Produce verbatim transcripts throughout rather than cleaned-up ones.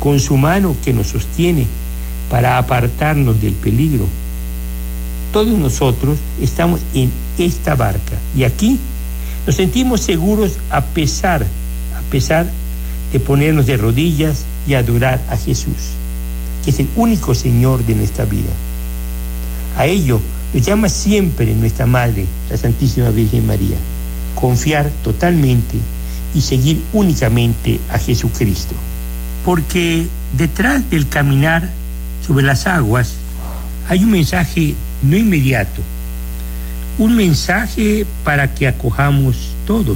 con su mano que nos sostiene para apartarnos del peligro. Todos nosotros estamos en esta barca y aquí nos sentimos seguros a pesar, a pesar de ponernos de rodillas y adorar a Jesús, que es el único Señor de nuestra vida. A ello nos llama siempre nuestra Madre, la Santísima Virgen María, confiar totalmente y seguir únicamente a Jesucristo. Porque detrás del caminar sobre las aguas hay un mensaje no inmediato, un mensaje para que acojamos todos.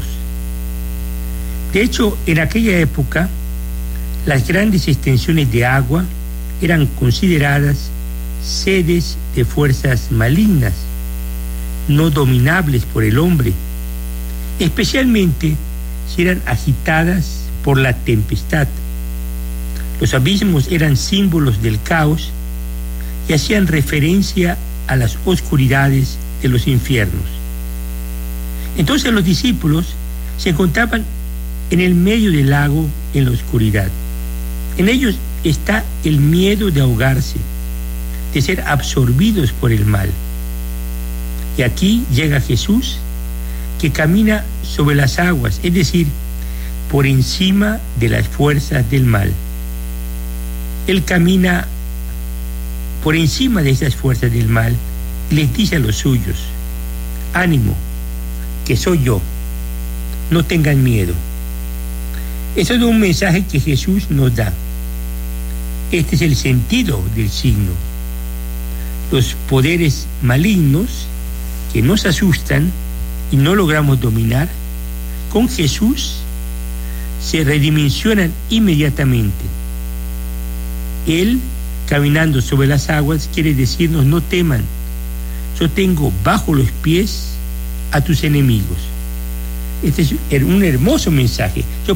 De hecho, en aquella época, las grandes extensiones de agua eran consideradas sedes de fuerzas malignas, no dominables por el hombre, especialmente si eran agitadas por la tempestad. Los abismos eran símbolos del caos y hacían referencia a las oscuridades de los infiernos. Entonces los discípulos se encontraban en el medio del lago, en la oscuridad. En ellos está el miedo de ahogarse, de ser absorbidos por el mal. Y aquí llega Jesús, que camina sobre las aguas, es decir, por encima de las fuerzas del mal. Él camina por encima de esas fuerzas del mal y les dice a los suyos: ánimo, que soy yo, no tengan miedo. Eso es un mensaje que Jesús nos da. Este es el sentido del signo. Los poderes malignos que nos asustan y no logramos dominar, con Jesús se redimensionan inmediatamente. Él, caminando sobre las aguas, quiere decirnos: no teman, yo tengo bajo los pies a tus enemigos. Este es un hermoso mensaje. Yo